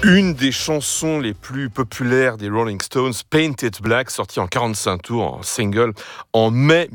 Une des chansons les plus populaires des Rolling Stones, Painted Black, sortie en 45 tours en single en mai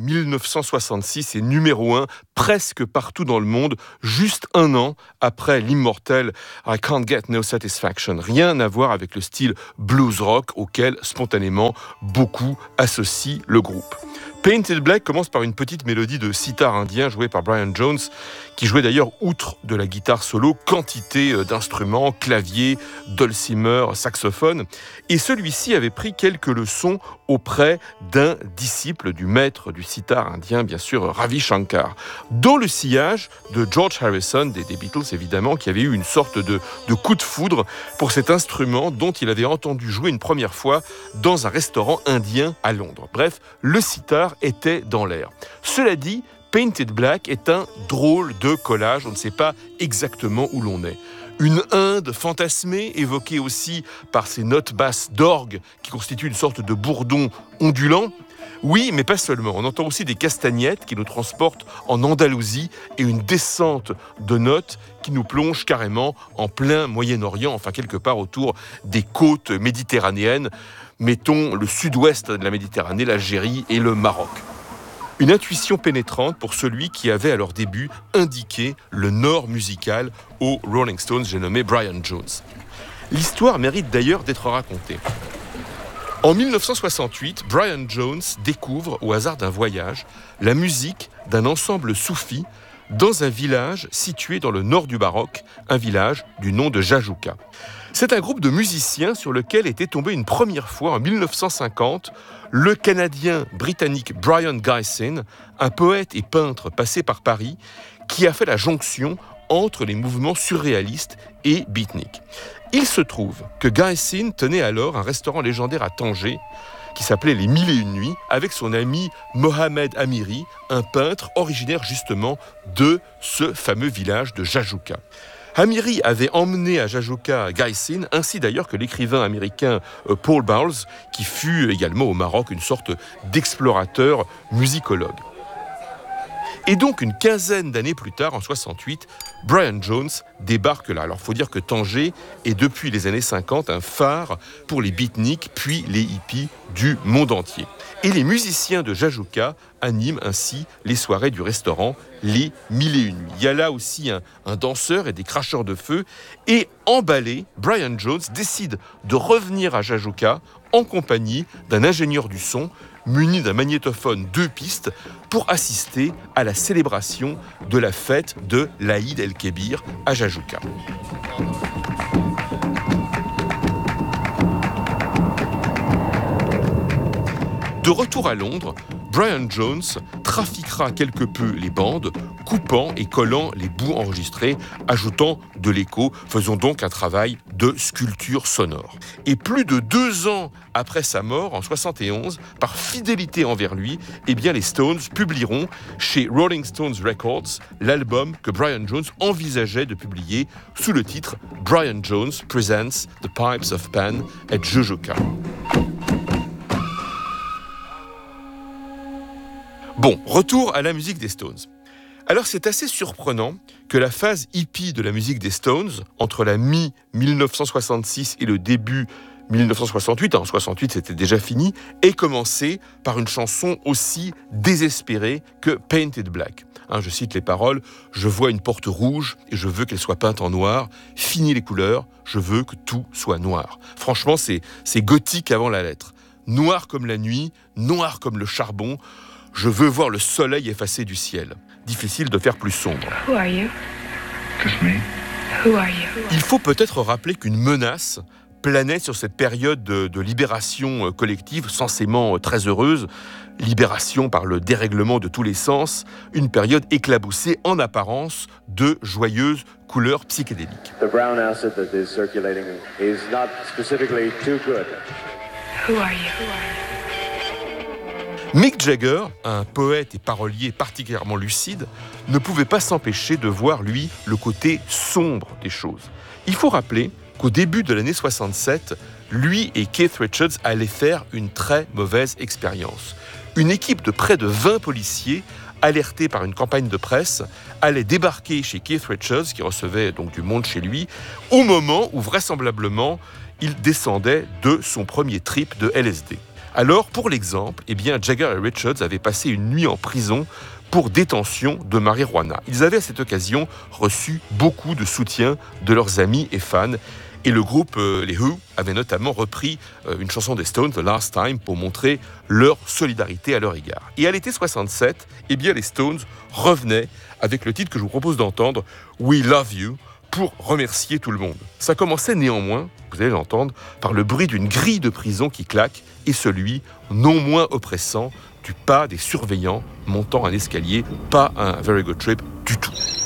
1966 et numéro 1 presque partout dans le monde, juste un an après l'immortel I Can't Get No Satisfaction. Rien à voir avec le style blues rock auquel spontanément beaucoup associent le groupe. Painted Black commence par une petite mélodie de sitar indien jouée par Brian Jones, qui jouait d'ailleurs, outre de la guitare solo, quantité d'instruments, clavier, dulcimer, saxophone. Et celui-ci avait pris quelques leçons auprès d'un disciple du maître du sitar indien, bien sûr, Ravi Shankar. Dans le sillage de George Harrison, des Beatles évidemment, qui avait eu une sorte de coup de foudre pour cet instrument dont il avait entendu jouer une première fois dans un restaurant indien à Londres. Bref, le sitar était dans l'air. Cela dit, Painted Black est un drôle de collage, on ne sait pas exactement où l'on est. Une Inde fantasmée, évoquée aussi par ces notes basses d'orgue qui constituent une sorte de bourdon ondulant. Oui, mais pas seulement. On entend aussi des castagnettes qui nous transportent en Andalousie et une descente de notes qui nous plonge carrément en plein Moyen-Orient, enfin quelque part autour des côtes méditerranéennes. Mettons le sud-ouest de la Méditerranée, l'Algérie et le Maroc. Une intuition pénétrante pour celui qui avait à leur début indiqué le nord musical aux Rolling Stones, j'ai nommé Brian Jones. L'histoire mérite d'ailleurs d'être racontée. En 1968, Brian Jones découvre, au hasard d'un voyage, la musique d'un ensemble soufi dans un village situé dans le nord du Maroc, un village du nom de Jajouka. C'est un groupe de musiciens sur lequel était tombé une première fois en 1950 le Canadien-Britannique Brian Gysin, un poète et peintre passé par Paris, qui a fait la jonction entre les mouvements surréalistes et beatniks. Il se trouve que Gysin tenait alors un restaurant légendaire à Tanger, qui s'appelait Les Mille et Une Nuits, avec son ami Mohamed Amiri, un peintre originaire justement de ce fameux village de Jajouka. Amiri avait emmené à Jajouka Gysin, ainsi d'ailleurs que l'écrivain américain Paul Bowles, qui fut également au Maroc une sorte d'explorateur musicologue. Et donc, une quinzaine d'années plus tard, en 68, Brian Jones débarque là. Alors, il faut dire que Tanger est depuis les années 50 un phare pour les beatniks, puis les hippies du monde entier. Et les musiciens de Jajouka animent ainsi les soirées du restaurant Les Mille et Une Nuits. Il y a là aussi un danseur et des cracheurs de feu. Et emballé, Brian Jones décide de revenir à Jajouka en compagnie d'un ingénieur du son muni d'un magnétophone 2 pistes pour assister à la célébration de la fête de l'Aïd el-Kébir à Jajouka. De retour à Londres, Brian Jones trafiquera quelque peu les bandes, coupant et collant les bouts enregistrés, ajoutant de l'écho, faisant donc un travail de sculpture sonore. Et plus de 2 ans après sa mort, en 71, par fidélité envers lui, eh bien les Stones publieront chez Rolling Stones Records l'album que Brian Jones envisageait de publier sous le titre Brian Jones Presents The Pipes of Pan at Jajouka. Bon, retour à la musique des Stones. Alors c'est assez surprenant que la phase hippie de la musique des Stones, entre la mi-1966 et le début 1968, en 68 c'était déjà fini, ait commencé par une chanson aussi désespérée que Painted Black. Je cite les paroles, « Je vois une porte rouge et je veux qu'elle soit peinte en noir. Fini les couleurs, je veux que tout soit noir. » Franchement, c'est gothique avant la lettre. Noir comme la nuit, noir comme le charbon. Je veux voir le soleil effacé du ciel. Difficile de faire plus sombre. Who are you? Just me. Who are you? Il faut peut-être rappeler qu'une menace planait sur cette période de libération collective, censément très heureuse, libération par le dérèglement de tous les sens, une période éclaboussée en apparence de joyeuses couleurs psychédéliques. The brown acid that is circulating is not specifically too good. Who are you? Mick Jagger, un poète et parolier particulièrement lucide, ne pouvait pas s'empêcher de voir, lui, le côté sombre des choses. Il faut rappeler qu'au début de l'année 67, lui et Keith Richards allaient faire une très mauvaise expérience. Une équipe de près de 20 policiers alerté par une campagne de presse, allait débarquer chez Keith Richards, qui recevait donc du monde chez lui, au moment où vraisemblablement il descendait de son premier trip de LSD. Alors, pour l'exemple, Jagger et Richards avaient passé une nuit en prison pour détention de marijuana. Ils avaient à cette occasion reçu beaucoup de soutien de leurs amis et fans. Et le groupe, les Who, avait notamment repris une chanson des Stones, The Last Time, pour montrer leur solidarité à leur égard. Et à l'été 67, les Stones revenaient avec le titre que je vous propose d'entendre, We Love You, pour remercier tout le monde. Ça commençait néanmoins, vous allez l'entendre, par le bruit d'une grille de prison qui claque et celui, non moins oppressant, du pas des surveillants montant un escalier, pas un very good trip du tout.